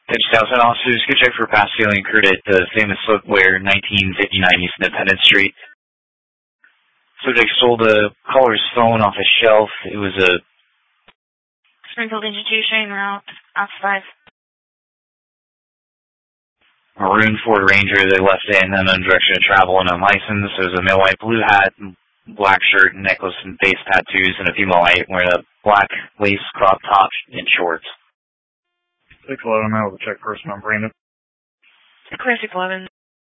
10,000 officers, good check for past stealing occurred at the famous footwear, 1959 East Independence Street. Subject stole the caller's phone off a shelf. It was a Springfield Institution route outside. Maroon Ford Ranger. They left in unknown direction of travel and unlicensed. There was a male white blue hat, black shirt, necklace, and face tattoos, and a female white wearing a black lace crop top and shorts. 611, I will check person on Brandon. Clear 611.